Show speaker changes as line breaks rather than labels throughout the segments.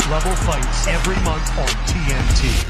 next-level fights every month on TNT.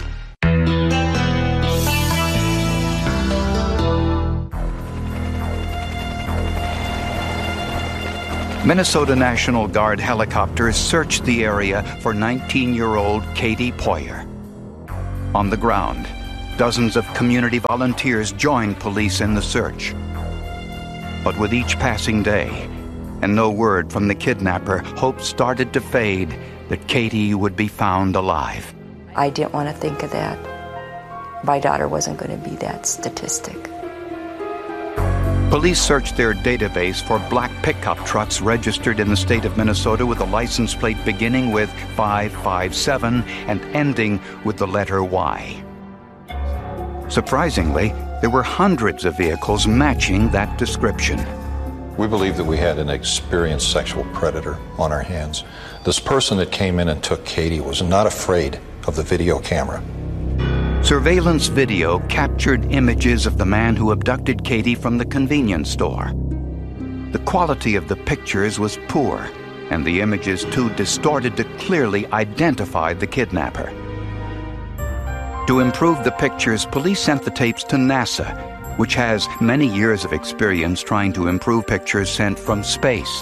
Minnesota National Guard helicopters searched the area for 19-year-old Katie Poyer. On the ground, dozens of community volunteers joined police in the search. But with each passing day, and no word from the kidnapper, hope started to fade that Katie would be found alive.
I didn't want to think of that. My daughter wasn't going to be that statistic.
Police searched their database for black pickup trucks registered in the state of Minnesota with a license plate beginning with 557 and ending with the letter Y. Surprisingly, there were hundreds of vehicles matching that description.
We believe that we had an experienced sexual predator on our hands. This person that came in and took Katie was not afraid of the video camera.
Surveillance video captured images of the man who abducted Katie from the convenience store. The quality of the pictures was poor, and the images too distorted to clearly identify the kidnapper. To improve the pictures, police sent the tapes to NASA, which has many years of experience trying to improve pictures sent from space.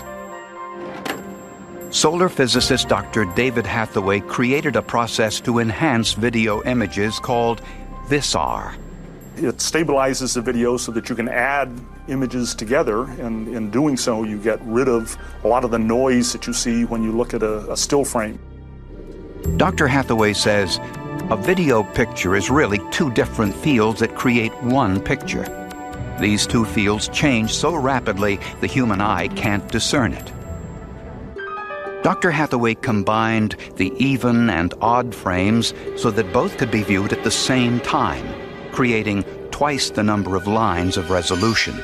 Solar physicist Dr. David Hathaway created a process to enhance video images called Visar.
It stabilizes the video so that you can add images together, and in doing so you get rid of a lot of the noise that you see when you look at a still frame.
Dr. Hathaway says a video picture is really two different fields that create one picture. These two fields change so rapidly the human eye can't discern it. Dr. Hathaway combined the even and odd frames so that both could be viewed at the same time, creating twice the number of lines of resolution.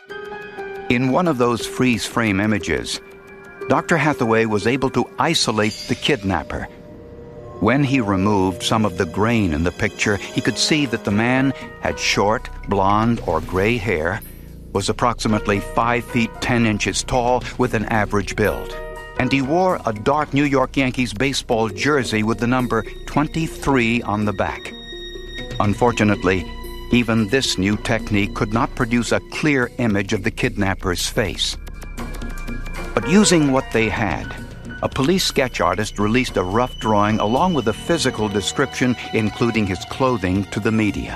In one of those freeze frame images, Dr. Hathaway was able to isolate the kidnapper. When he removed some of the grain in the picture, he could see that the man had short, blonde, or gray hair, was approximately 5 feet 10 inches tall with an average build. And he wore a dark New York Yankees baseball jersey with the number 23 on the back. Unfortunately, even this new technique could not produce a clear image of the kidnapper's face. But using what they had, a police sketch artist released a rough drawing along with a physical description, including his clothing, to the media.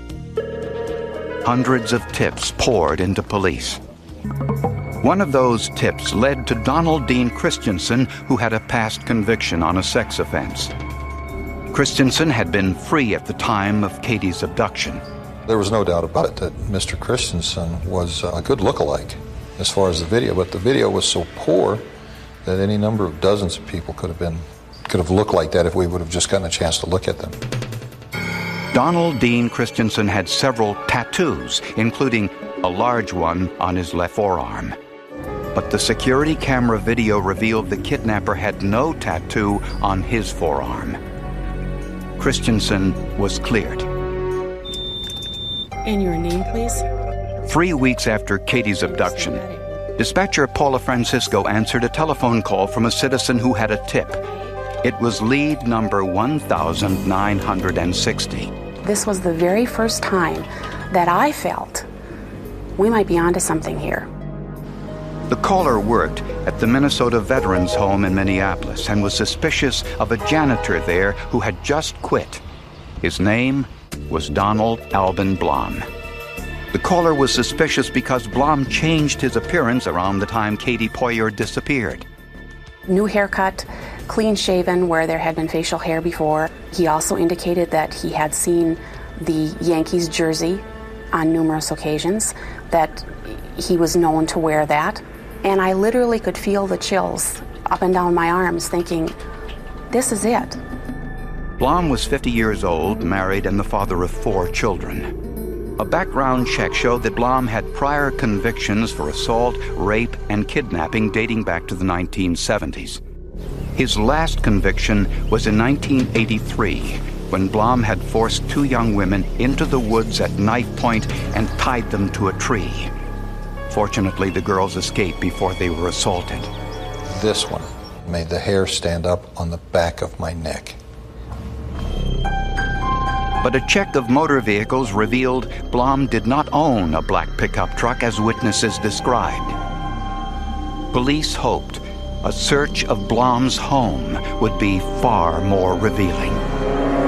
Hundreds of tips poured into police. One of those tips led to Donald Dean Christensen, who had a past conviction on a sex offense. Christensen had been free at the time of Katie's abduction.
There was no doubt about it that Mr. Christensen was a good look-alike as far as the video, but the video was so poor that any number of dozens of people could have looked like that if we would have just gotten a chance to look at them.
Donald Dean Christensen had several tattoos, including a large one on his left forearm. But the security camera video revealed the kidnapper had no tattoo on his forearm. Christensen was cleared.
And your name, please?
3 weeks after Katie's abduction, dispatcher Paula Francisco answered a telephone call from a citizen who had a tip. It was lead number 1960.
This was the very first time that I felt we might be onto something here.
The caller worked at the Minnesota Veterans Home in Minneapolis and was suspicious of a janitor there who had just quit. His name was Donald Alban Blom. The caller was suspicious because Blom changed his appearance around the time Katie Poyer disappeared.
New haircut, clean shaven where there had been facial hair before. He also indicated that he had seen the Yankees jersey on numerous occasions, that he was known to wear that. And I literally could feel the chills up and down my arms thinking, this is it.
Blom was 50 years old, married, and the father of 4 children. A background check showed that Blom had prior convictions for assault, rape, and kidnapping dating back to the 1970s. His last conviction was in 1983, when Blom had forced 2 young women into the woods at knife point and tied them to a tree. Fortunately, the girls escaped before they were assaulted.
This one made the hair stand up on the back of my neck.
But a check of motor vehicles revealed Blom did not own a black pickup truck as witnesses described. Police hoped a search of Blom's home would be far more revealing.